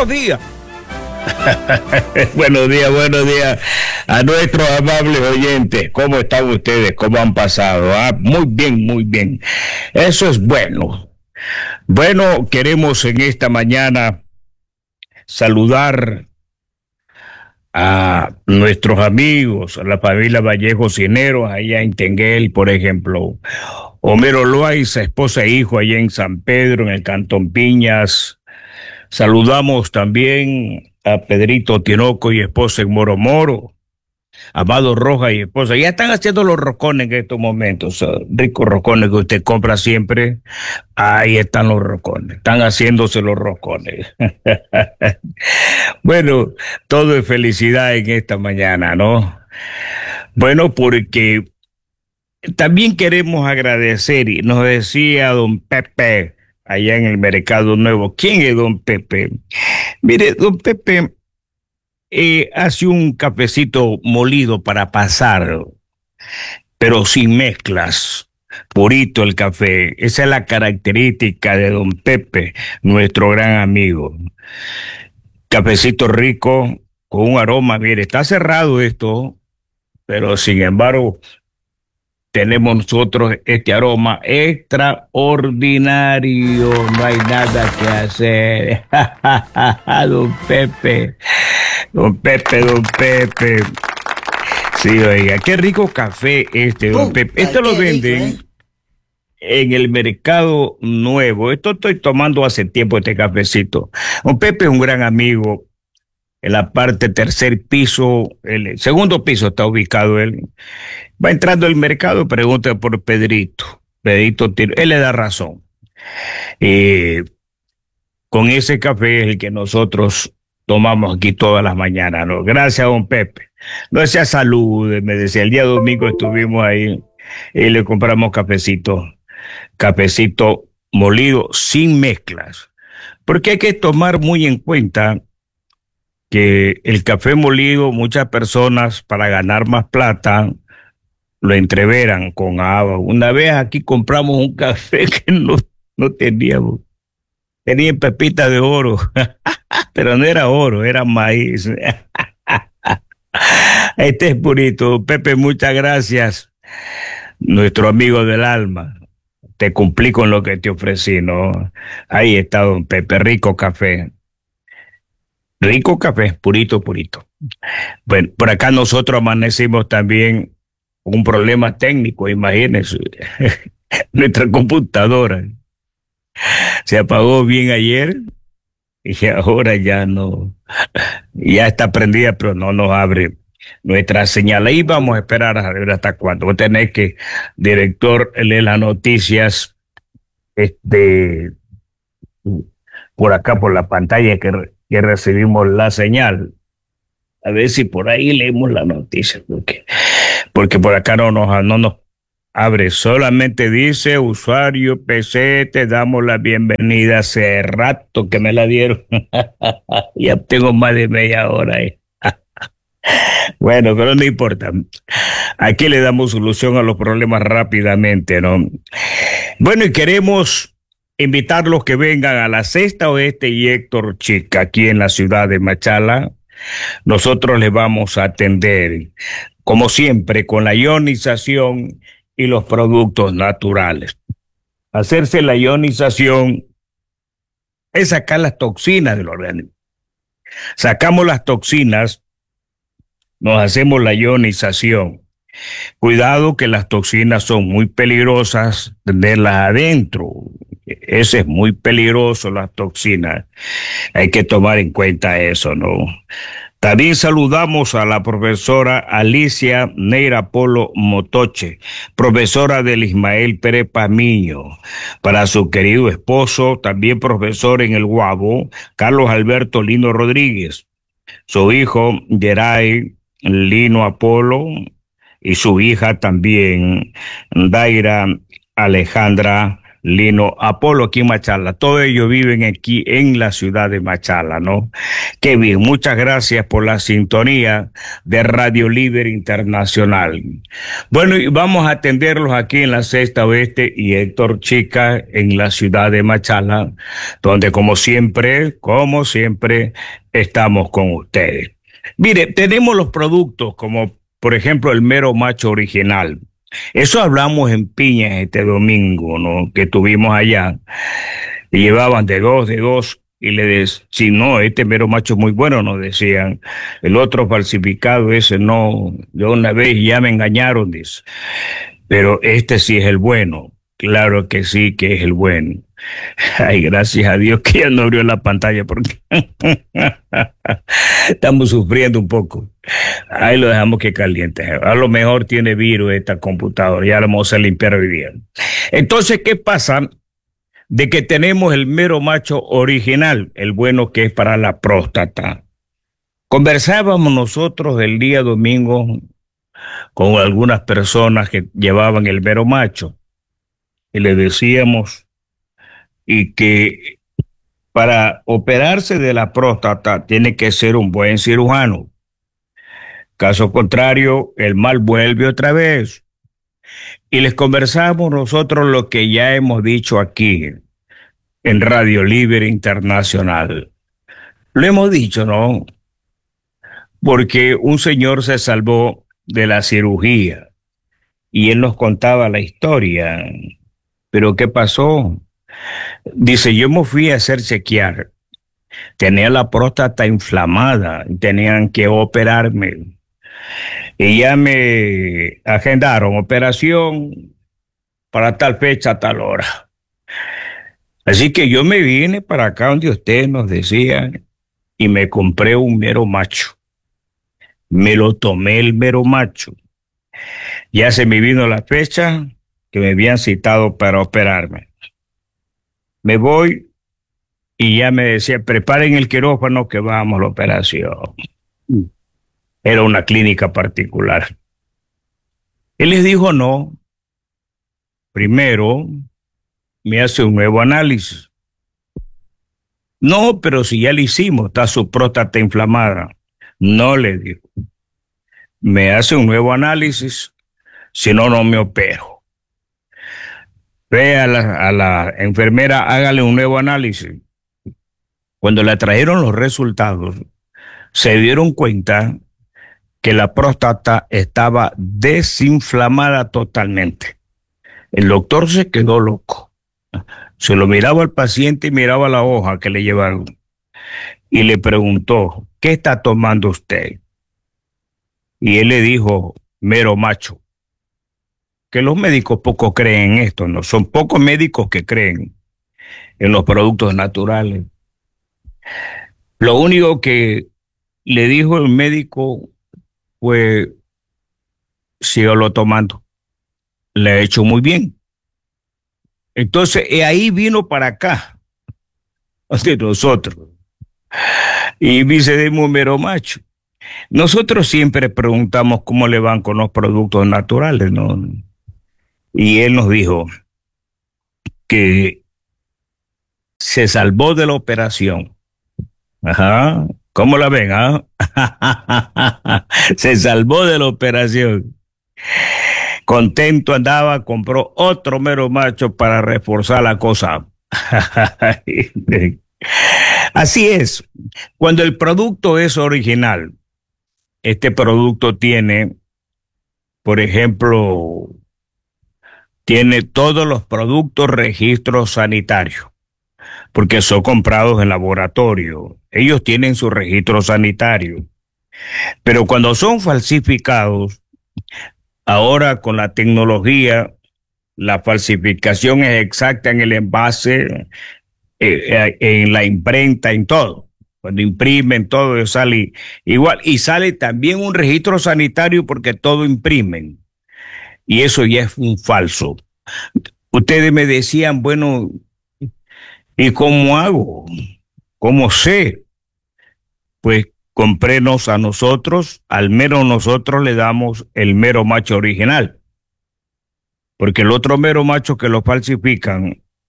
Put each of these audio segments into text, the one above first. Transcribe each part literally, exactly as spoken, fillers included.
buenos días. Buenos días, buenos días a nuestros amables oyentes. ¿Cómo están ustedes? ¿Cómo han pasado? Ah, muy bien, muy bien. Eso es bueno. Bueno, queremos en esta mañana saludar a nuestros amigos, a la familia Vallejo Cineros, allá en Tenguel, por ejemplo. Homero Loaiza, esposa e hijo allá en San Pedro, en el Cantón Piñas. Saludamos también a Pedrito Tinoco y esposa en Moro Moro. Amado Rojas y esposa. Ya están haciendo los roscones en estos momentos. Uh, ricos roscones que usted compra siempre. Ahí están los roscones. Están haciéndose los roscones. Bueno, todo es felicidad en esta mañana, ¿no? Bueno, porque también queremos agradecer, y nos decía don Pepe allá en el Mercado Nuevo. ¿Quién es don Pepe? Mire, don Pepe eh, hace un cafecito molido para pasar, pero sin mezclas. Purito el café. Esa es la característica de don Pepe, nuestro gran amigo. Cafecito rico, con un aroma. Mire, está cerrado esto, pero sin embargo tenemos nosotros este aroma extraordinario. No hay nada que hacer. Don Pepe, don Pepe, don Pepe. Sí, oiga, qué rico café este, don Uh, Pepe. ay, Esto lo qué rico, venden ¿eh? en el Mercado Nuevo. Esto estoy tomando hace tiempo, este cafecito. Don Pepe es un gran amigo. En la parte tercer piso, el segundo piso está ubicado él. Va entrando al mercado, pregunta por Pedrito. Pedrito, tiene- él le da razón. Eh, con ese café es el que nosotros tomamos aquí todas las mañanas, ¿no? Gracias, don Pepe. No sea salud, me decía. El día domingo estuvimos ahí y le compramos cafecito, cafecito molido sin mezclas. Porque hay que tomar muy en cuenta que el café molido, muchas personas para ganar más plata lo entreveran con agua. Una vez aquí compramos un café que no, no teníamos. Tenía pepita de oro, pero no era oro, era maíz. Este es purito. Pepe, muchas gracias. Nuestro amigo del alma. Te cumplí con lo que te ofrecí, ¿no? Ahí está don Pepe, rico café. Rico café, purito, purito. Bueno, por acá nosotros amanecimos también con un problema técnico, imagínense. Nuestra computadora se apagó bien ayer y ahora ya no, ya está prendida, pero no nos abre nuestra señal. Ahí vamos a esperar a ver hasta cuándo. Vos tenés que, director, lee las noticias este, por acá, por la pantalla que, re- que recibimos la señal. A ver si por ahí leemos la noticia, porque, porque por acá no nos, no nos abre. Solamente dice, usuario P C, te damos la bienvenida. Hace rato que me la dieron. Ya tengo más de media hora ahí. Bueno, pero no importa. Aquí le damos solución a los problemas rápidamente, ¿no? Bueno, y queremos invitarlos que vengan a la Sexta Oeste y Héctor Chica, aquí en la ciudad de Machala. Nosotros les vamos a atender, como siempre, con la ionización y los productos naturales. Hacerse la ionización es sacar las toxinas del organismo. Sacamos las toxinas, nos hacemos la ionización. Cuidado que las toxinas son muy peligrosas tenerlas adentro. Ese es muy peligroso, las toxinas. Hay que tomar en cuenta eso, ¿no? También saludamos a la profesora Alicia Neira Polo Motoche, profesora del Ismael Pérez Pamiño, para su querido esposo, también profesor en el Guabo, Carlos Alberto Lino Rodríguez, su hijo Geray Lino Apolo y su hija también, Daira Alejandra Lino Apolo aquí en Machala. Todos ellos viven aquí en la ciudad de Machala, ¿no? Qué bien, muchas gracias por la sintonía de Radio Líder Internacional. Bueno, y vamos a atenderlos aquí en la Sexta Oeste y Héctor Chica en la ciudad de Machala, donde como siempre, como siempre, estamos con ustedes. Mire, tenemos los productos como, por ejemplo, el mero macho original. Eso hablamos en Piñas este domingo, ¿no? Que tuvimos allá. Y llevaban de dos, de dos. Y le decían, si no, este mero macho es muy bueno, nos decían. El otro falsificado, ese no. De una vez ya me engañaron, dice. Pero este sí es el bueno. Claro que sí, que es el bueno. Ay, gracias a Dios que ya no abrió la pantalla porque estamos sufriendo un poco. Ahí lo dejamos que caliente. A lo mejor tiene virus esta computadora. Ya lo vamos a limpiar hoy día. Entonces, ¿qué pasa? De que tenemos el mero macho original, el bueno que es para la próstata. Conversábamos nosotros el día domingo con algunas personas que llevaban el mero macho y le decíamos y que para operarse de la próstata tiene que ser un buen cirujano. Caso contrario, el mal vuelve otra vez. Y les conversamos nosotros lo que ya hemos dicho aquí en Radio Libre Internacional. Lo hemos dicho, ¿no? Porque un señor se salvó de la cirugía y él nos contaba la historia. ¿Pero qué pasó? Dice, yo me fui a hacer chequear. Tenía la próstata inflamada, tenían que operarme. Y ya me agendaron operación para tal fecha, tal hora. Así que yo me vine para acá donde ustedes nos decían y me compré un mero macho. Me lo tomé el mero macho. Ya se me vino la fecha que me habían citado para operarme. Me voy y ya me decía, preparen el quirófano que vamos a la operación. Era una clínica particular. Él les dijo no. Primero me hace un nuevo análisis. No, pero si ya le hicimos, está su próstata inflamada. No, le dijo. Me hace un nuevo análisis, si no, no me opero. Ve a la, a la enfermera, hágale un nuevo análisis. Cuando le trajeron los resultados, se dieron cuenta que la próstata estaba desinflamada totalmente. El doctor se quedó loco. Se lo miraba al paciente y miraba la hoja que le llevaron. Y le preguntó, ¿qué está tomando usted? Y él le dijo, mero macho. Que los médicos poco creen en esto, ¿no? Son pocos médicos que creen en los productos naturales. Lo único que le dijo el médico fue, sígalo tomando. Le ha hecho muy bien. Entonces, ahí vino para acá, de nosotros. Y dice de mero macho. Nosotros siempre preguntamos cómo le van con los productos naturales, ¿no? Y él nos dijo que se salvó de la operación. Ajá. ¿Cómo la ven? ¿Ah? Se salvó de la operación. Contento andaba, compró otro mero macho para reforzar la cosa. Así es. Cuando el producto es original, este producto tiene, por ejemplo, tiene todos los productos registros sanitarios, porque son comprados en laboratorio. Ellos tienen su registro sanitario. Pero cuando son falsificados, ahora con la tecnología, la falsificación es exacta en el envase, eh, en la imprenta, en todo. Cuando imprimen todo sale igual. Y sale también un registro sanitario porque todo imprimen. Y eso ya es un falso. Ustedes me decían, bueno, ¿y cómo hago? ¿Cómo sé? Pues comprénos a nosotros, al mero nosotros le damos el mero macho original. Porque el otro mero macho que lo falsifican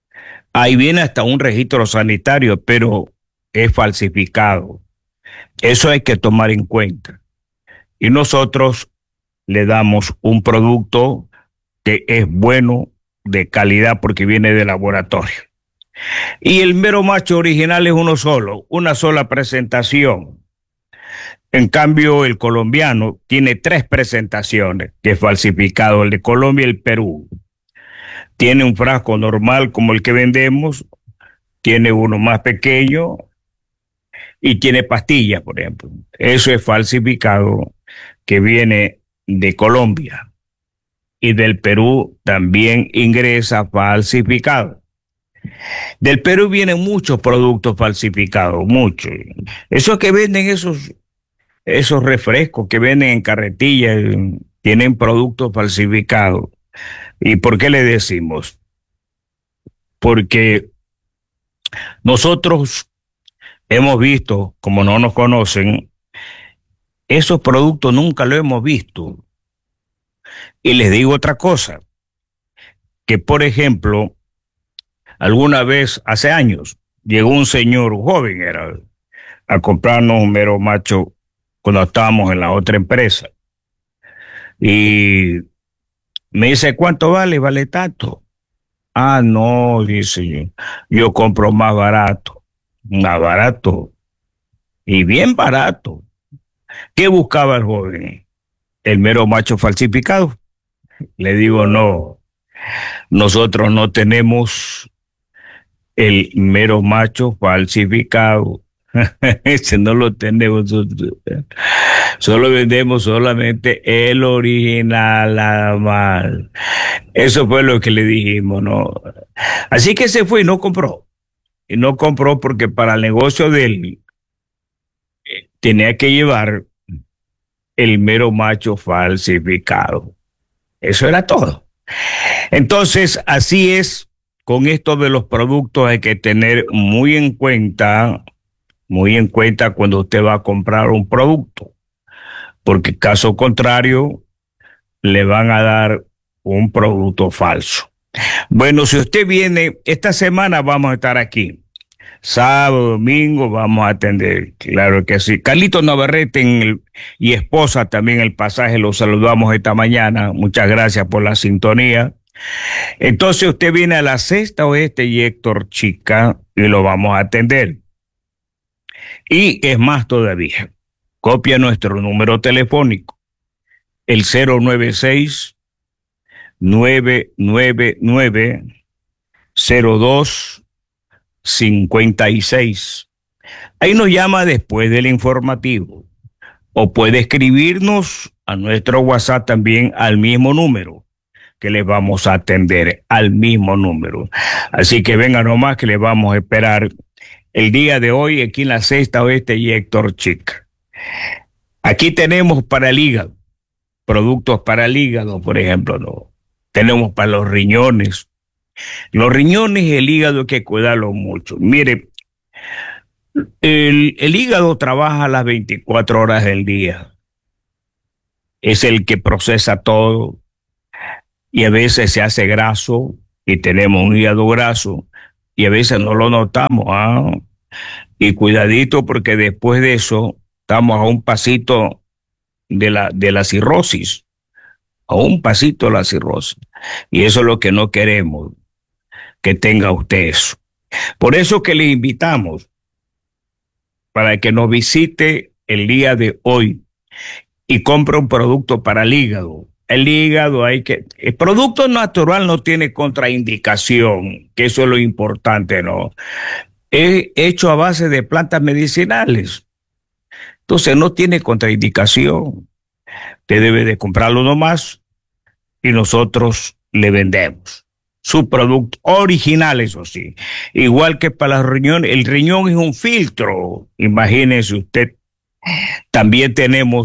Ahí viene hasta un registro sanitario, pero es falsificado. Eso hay que tomar en cuenta. Y nosotros le damos un producto que es bueno, de calidad, porque viene de laboratorio. Y el mero macho original es uno solo, una sola presentación. En cambio, el colombiano tiene tres presentaciones, que es falsificado, el de Colombia y el Perú. Tiene un frasco normal como el que vendemos, tiene uno más pequeño y tiene pastillas, por ejemplo. Eso es falsificado, que viene de Colombia. Y del Perú también ingresa falsificado. Del Perú vienen muchos productos falsificados, muchos. Esos que venden esos, esos refrescos que venden en carretilla, eh, tienen productos falsificados. ¿Y por qué le decimos? Porque nosotros hemos visto, como no nos conocen, esos productos nunca lo hemos visto. Y les digo otra cosa, que por ejemplo, alguna vez, hace años, llegó un señor, un joven era, a comprarnos un mero macho cuando estábamos en la otra empresa. Y me dice, ¿cuánto vale? Vale tanto. Ah, no, dice yo, yo compro más barato, más barato y bien barato. ¿Qué buscaba el joven? El mero macho falsificado. Le digo, no, nosotros no tenemos el mero macho falsificado. Ese no lo tenemos nosotros. Solo vendemos solamente el original, nada más. Eso fue lo que le dijimos, ¿no? Así que se fue y no compró. Y no compró porque para el negocio de él eh, tenía que llevar el mero macho falsificado. Eso era todo. Entonces, así es, con esto de los productos hay que tener muy en cuenta, muy en cuenta cuando usted va a comprar un producto, porque caso contrario, le van a dar un producto falso. Bueno, si usted viene, esta semana vamos a estar aquí. Sábado, domingo, vamos a atender, claro que sí. Carlito Navarrete en el, y esposa también el pasaje, los saludamos esta mañana. Muchas gracias por la sintonía. Entonces usted viene a la Sexta Oeste y Héctor Chica y lo vamos a atender. Y es más todavía, copia nuestro número telefónico, el cero nueve seis, nueve nueve nueve, cero dos cincuenta y seis. Ahí nos llama después del informativo. O puede escribirnos a nuestro WhatsApp también al mismo número, que le vamos a atender al mismo número. Así que venga nomás que le vamos a esperar el día de hoy aquí en la Sexta Oeste y Héctor Chica. Aquí tenemos para el hígado, productos para el hígado, por ejemplo, ¿no? Tenemos para los riñones. Los riñones y el hígado hay que cuidarlo mucho. Mire, el, el hígado trabaja las veinticuatro horas del día. Es el que procesa todo y a veces se hace graso y tenemos un hígado graso y a veces no lo notamos. ¿Ah? Y cuidadito porque después de eso estamos a un pasito de la, de la cirrosis, a un pasito de la cirrosis. Y eso es lo que no queremos, que tenga usted eso. Por eso que le invitamos para que nos visite el día de hoy y compre un producto para el hígado. El hígado hay que... El producto natural no tiene contraindicación, que eso es lo importante, ¿no? Es hecho a base de plantas medicinales. Entonces no tiene contraindicación. Usted debe de comprarlo nomás y nosotros le vendemos su producto original, eso sí. Igual que para los riñones, el riñón es un filtro. Imagínese usted. También tenemos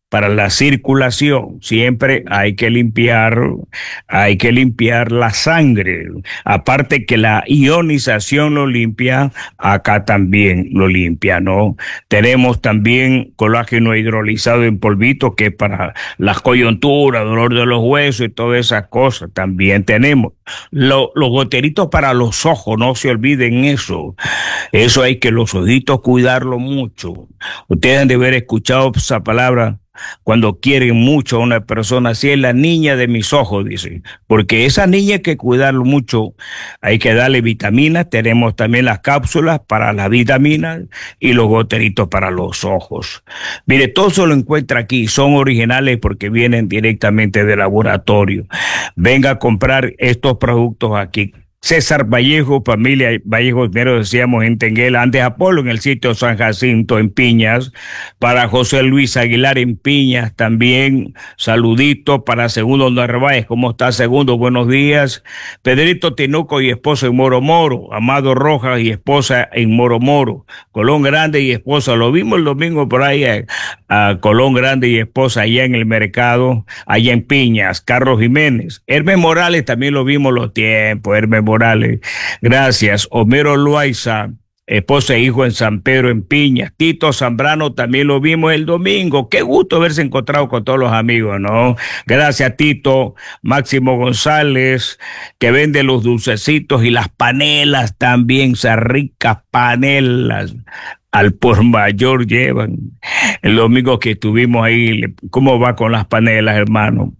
para la circulación. Siempre hay que limpiar, hay que limpiar la sangre. Aparte que la ionización lo limpia, acá también lo limpia, ¿no? Tenemos también colágeno hidrolizado en polvito, que es para las coyunturas, dolor de los huesos y todas esas cosas. También tenemos Lo- los goteritos para los ojos, no se olviden eso. Eso hay que los ojitos cuidarlo mucho. Ustedes han de haber escuchado esa palabra cuando quieren mucho a una persona, así es la niña de mis ojos, dice, porque esa niña hay que cuidarlo mucho, hay que darle vitaminas, tenemos también las cápsulas para las vitaminas y los goteritos para los ojos. Mire, todo eso lo encuentra aquí, son originales porque vienen directamente del laboratorio. Venga a comprar estos productos aquí. César Vallejo, familia Vallejo, primero decíamos en Tenguela, antes Apolo en el sitio San Jacinto en Piñas, para José Luis Aguilar en Piñas también, saludito para Segundo Narváez, ¿cómo está Segundo? Buenos días. Pedrito Tinuco y esposa en Moro Moro, Amado Rojas y esposa en Moro Moro, Colón Grande y esposa, lo vimos el domingo por ahí a, a Colón Grande y esposa allá en el mercado, allá en Piñas, Carlos Jiménez, Hermes Morales también lo vimos los tiempos, Hermes Morales, gracias. Homero Loaiza, esposa e hijo en San Pedro en Piñas. Tito Zambrano también lo vimos el domingo. Qué gusto haberse encontrado con todos los amigos, ¿no? Gracias, Tito. Máximo González, que vende los dulcecitos y las panelas también, esas ricas panelas. Al por mayor llevan. El domingo que estuvimos ahí, ¿cómo va con las panelas, hermano?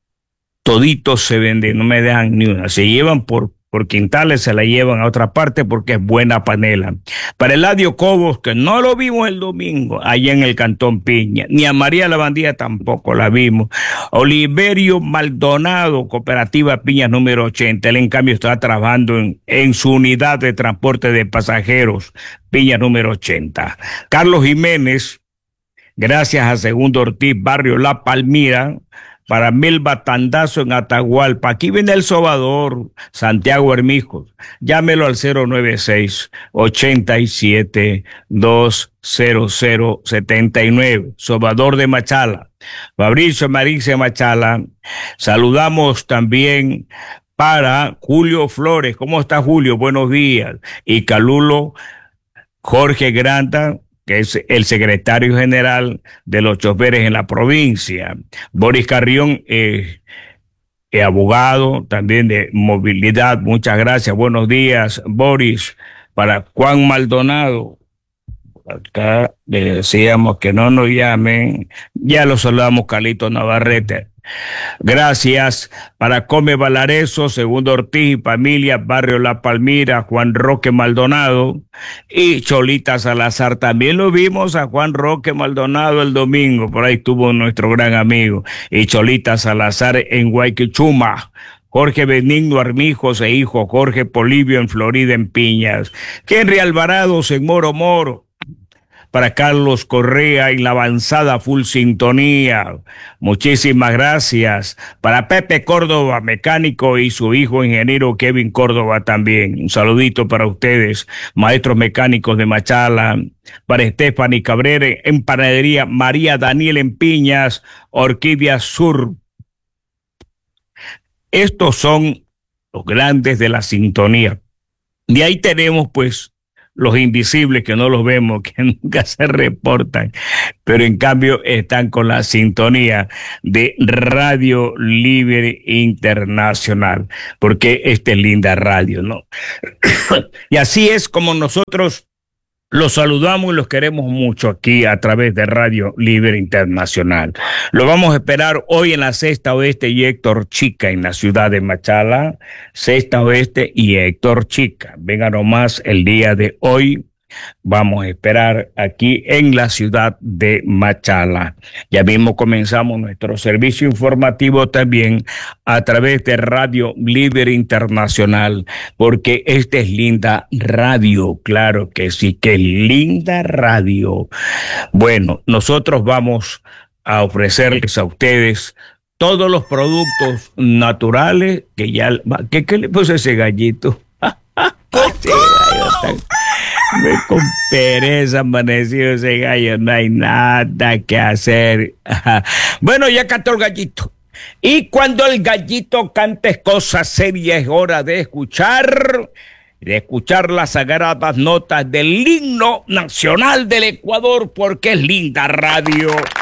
Toditos se venden, no me dejan ni una. Se llevan por por quintales, se la llevan a otra parte porque es buena panela. Para Eladio Cobos, que no lo vimos el domingo, allá en el Cantón Piña, ni a María Lavandía tampoco la vimos. Oliverio Maldonado, Cooperativa Piñas número ochenta, él en cambio está trabajando en, en su unidad de transporte de pasajeros, Piñas número ochenta. Carlos Jiménez, gracias a Segundo Ortiz, Barrio La Palmira, para Milva Tandazo en Atahualpa. Aquí viene el sobador, Santiago Hermijos. Llámelo al cero nueve seis, ochenta y siete, dos cero cero setenta y nueve. Sobador de Machala. Fabricio Marice Machala. Saludamos también para Julio Flores. ¿Cómo está Julio? Buenos días. Y Calulo Jorge Granta, que es el secretario general de los choferes en la provincia. Boris Carrión, eh, eh, abogado también de movilidad. Muchas gracias. Buenos días, Boris. Para Juan Maldonado, acá le decíamos que no nos llamen. Ya lo saludamos, Carlito Navarrete. Gracias. Para Come Valareso, Segundo Ortiz y familia, Barrio La Palmira, Juan Roque Maldonado y Cholita Salazar. También lo vimos a Juan Roque Maldonado el domingo, por ahí estuvo nuestro gran amigo, y Cholita Salazar en Guayquichuma. Jorge Benigno Armijos e hijo Jorge Polibio en Florida en Piñas. Henry Alvarados en Moro Moro. Para Carlos Correa y la avanzada full sintonía. Muchísimas gracias. Para Pepe Córdoba, mecánico, y su hijo ingeniero Kevin Córdoba también. Un saludito para ustedes, maestros mecánicos de Machala. Para Stephanie Cabrera en Panadería María Daniel en Piñas, Orquídea Sur. Estos son los grandes de la sintonía. De ahí tenemos pues los invisibles que no los vemos, que nunca se reportan, pero en cambio están con la sintonía de Radio Libre Internacional, porque esta es linda radio, ¿no? Y así es como nosotros los saludamos y los queremos mucho aquí a través de Radio Libre Internacional. Lo vamos a esperar hoy en la Sexta Oeste y Héctor Chica en la ciudad de Machala. Sexta Oeste y Héctor Chica. Venga nomás el día de hoy. Vamos a esperar aquí en la ciudad de Machala. Ya mismo comenzamos nuestro servicio informativo también a través de Radio Libre Internacional, porque esta es linda radio, claro que sí, que es linda radio. Bueno, nosotros vamos a ofrecerles a ustedes todos los productos naturales que ya... ¿Qué, qué le puse ese gallito? Sí, Me con pereza amanecido ese gallo, no hay nada que hacer. Bueno, ya cantó el gallito. Y cuando el gallito cante cosas serias, es hora de escuchar, de escuchar las sagradas notas del himno nacional del Ecuador, porque es linda radio.